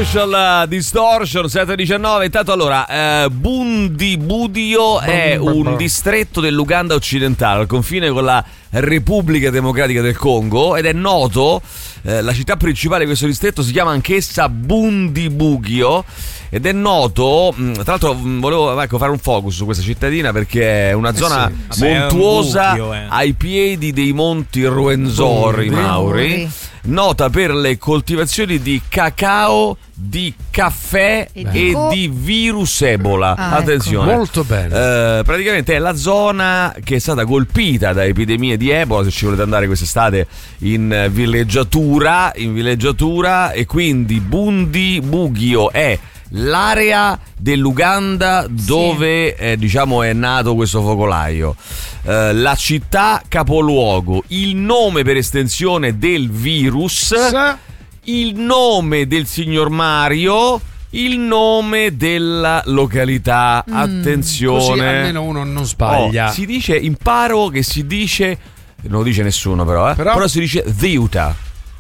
Social Distortion 719. Intanto allora Bundibudio è un distretto dell'Uganda occidentale al confine con la Repubblica Democratica del Congo ed è noto, la città principale di questo distretto si chiama anch'essa Bundibugyo ed è noto, tra l'altro volevo fare un focus su questa cittadina perché è una zona montuosa ai piedi dei monti Ruwenzori Mauri, nota per le coltivazioni di cacao, di caffè e di virus Ebola. Attenzione, ecco. Molto bene. Praticamente è la zona che è stata colpita da epidemie di Ebola. Se ci volete andare quest'estate in villeggiatura, e quindi Bundibugyo è l'area dell'Uganda dove diciamo è nato questo focolaio, la città capoluogo, il nome per estensione del virus, il nome del signor Mario, il nome della località. Attenzione, così almeno uno non sbaglia. Si dice, imparo che si dice, non lo dice nessuno però si dice Ziuta.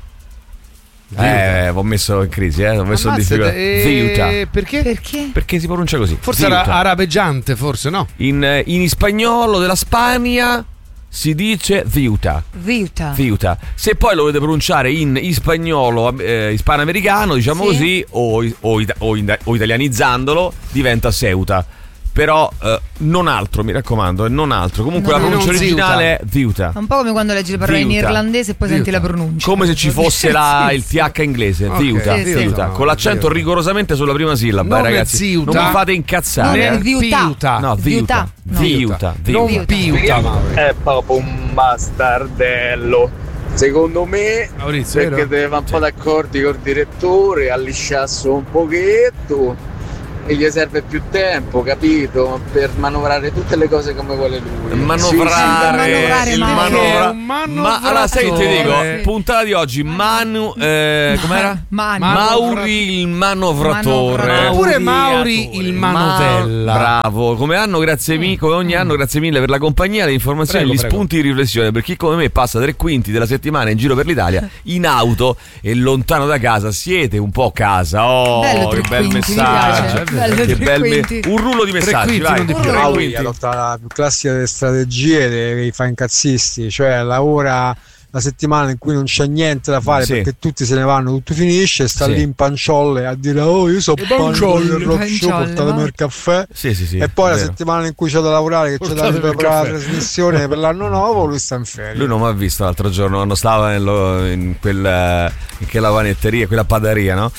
Ho messo in crisi, ho messo in difficoltà. Ziuta. Perché? Perché si pronuncia così. Forse era arabeggiante, forse no? In spagnolo della Spagna si dice Ziuta. Se poi lo volete pronunciare in spagnolo ispanoamericano, diciamo così, o italianizzandolo, diventa Ceuta. Però non altro, mi raccomando, non altro. Comunque la pronuncia originale è Ziuta. È un po' come quando leggi le parole in irlandese e poi senti la pronuncia. Come se ci fosse il TH inglese. Ziuta. Con l'accento rigorosamente sulla prima sillaba, ragazzi. Ziuta. Non mi fate incazzare. Ziuta. No, Ziuta. Non Piuta. È proprio un bastardello. Secondo me, Maurizio, perché deve fare un po' d'accordi col direttore, allisciarsi un pochetto e gli serve più tempo, capito? Per manovrare tutte le cose come vuole lui. Manovrare. Ma allora sai che ti dico, puntata di oggi, com'era? Mauri il manovratore. Oppure Mauri il manovella. Bravo, come ogni anno, grazie mille per la compagnia, le informazioni, gli spunti di riflessione per chi come me passa 3/4 della settimana in giro per l'Italia in auto e lontano da casa. Siete un po' a casa. Che bel messaggio. Un rullo di messaggi, vai. Adotta la più classica delle strategie che fa incazzisti, cioè lavora la settimana in cui non c'è niente da fare perché tutti se ne vanno, tutto finisce, sta lì in panciolle a dire io so panciolle del rock show, portatemi il caffè, e poi la settimana in cui c'è da lavorare, che c'è da preparare la trasmissione per l'anno nuovo, lui sta in ferie. Lui non mi ha visto l'altro giorno quando stava in quella vanetteria, quella padaria, no?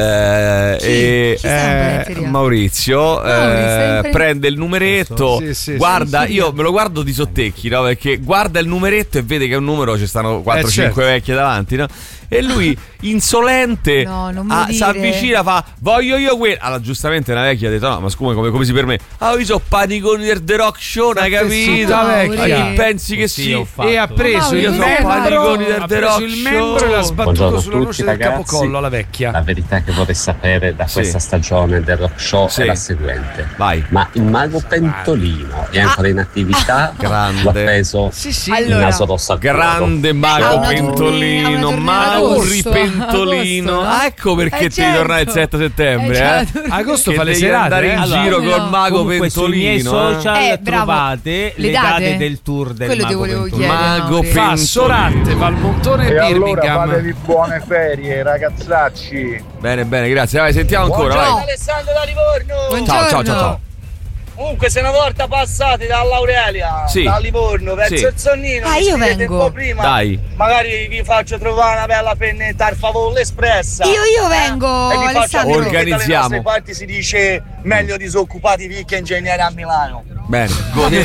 Maurizio prende il numeretto, guarda, io me lo guardo di sottecchi, no? Perché guarda il numeretto e vede che è un numero, ci stanno 4-5 vecchie davanti, no? E lui insolente si avvicina, fa voglio io quello. Allora giustamente una vecchia ha detto no, ma scusa, come si permette? Io so paniconi del The Rock Show, hai capito? Chi pensi che sia? E ha preso il membro e l'ha sbattuto sulla noce del capocollo alla vecchia. La verità che vorrei sapere da questa stagione del Rock Show è la seguente. Vai. Ma il mago Pentolino è ancora in attività? Grande. L'ho preso il naso rosso al grande mago Pentolino, Mauri Pentolino. Ecco perché ti tornare il 7 settembre. Agosto fa le serate, andare in giro col mago Pentolino. Sui miei social trovate le date del tour del mago Pentolino. Fa Sorante, Valmontone e Birmingham. Allora fatevi buone ferie, ragazzacci. Bene, grazie. Vai, sentiamo ancora. Vai. Alessandro da Livorno. Ciao. Comunque se una volta passati dall'Aurelia, da Livorno verso il Sonnino, io vengo un po' prima, dai, magari vi faccio trovare una bella pennetta al favore espressa. Io vengo, e vi Alessandro. Organizziamo. Dalle nostre parti si dice meglio disoccupati che ingegneri a Milano. Bene,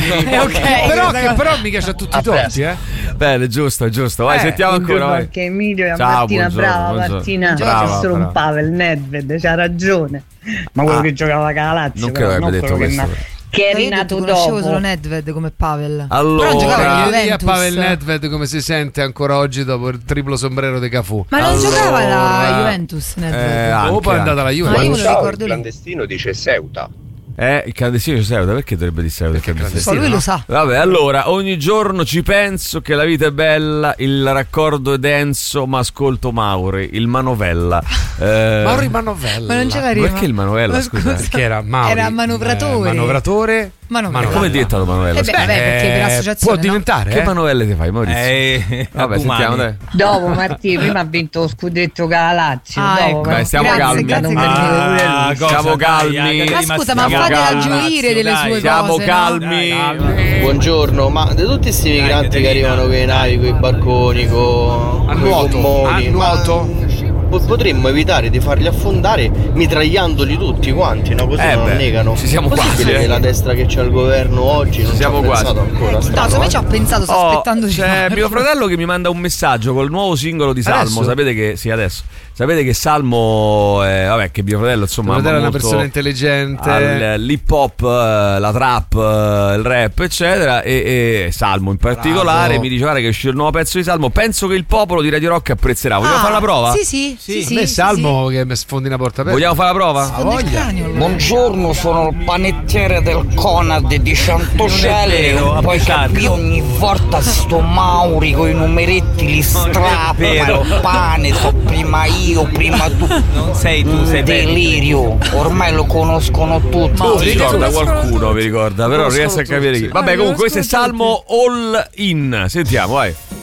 però mica c'ha tutti i torti, Bene, giusto. Vai, sentiamo ancora. Anche Emilio e Martina, brava Martina. C'è solo un Pavel Nedved, c'ha ragione. Ma quello che giocava con la Lazio, non credo abbia detto questo. Che è rinato dopo. Conoscevo solo Nedved come Pavel. Allora, però giocava alla Juventus. Pavel Nedved come si sente ancora oggi dopo il triplo sombrero di Cafu. Ma non giocava alla Juventus Nedved? Dopo è andata alla Juventus. Ciao, il clandestino dice Ceuta. Il clandestino ci saluta, perché dovrebbe dissalutare il clandestino? Lui lo sa. Vabbè, allora, ogni giorno ci penso che la vita è bella, il raccordo è denso, ma ascolto Mauri, il Manovella. Mauri Manovella. Ma non c'era rima. Perché il Manovella, scusa? Perché era Mauri. Era manovratore. Manovratore. Manovella. Come è diventato Manovella? Vabbè, perché per associazione può diventare. Che manovelle ti fai, Maurizio? Vabbè, sentiamo, dai. Dopo Martì, prima ha vinto lo scudetto con la Lazio. Beh, stiamo calmi. Stiamo calmi. Ma scusa, ma fatela gioire delle sue cose. Siamo calmi. Buongiorno, ma di tutti questi migranti che arrivano con le navi, con i barconi, con i gommoni, potremmo evitare di farli affondare mitragliandoli tutti quanti, no? Così non negano. Ci siamo quasi. La destra che c'è al governo oggi non siamo ci ha pensato ancora. No, secondo me ci ho pensato, sto aspettando. C'è mio fratello che mi manda un messaggio col nuovo singolo di Salmo. Sapete che sapete che Salmo che mio fratello insomma è una persona intelligente, l'hip hop, la trap, il rap eccetera, e Salmo in particolare mi dice guarda che uscirà il nuovo pezzo di Salmo, penso che il popolo di Radio Rock apprezzerà. Vogliamo fare la prova? Sì. A me Salmo che mi sfondi una porta aperta. Vogliamo fare la prova? Buongiorno, sono il panettiere del Conad di Centocelle. Poi capì ogni volta sto Mauri con i numeretti li strappa il pane, so prima io, prima tu. Non sei tu, sei delirio. Ormai lo conoscono tutti. Mi ricorda qualcuno, mi ricorda, però non riesco a capire chi. Vabbè, comunque questo è Salmo All In. Sentiamo, vai.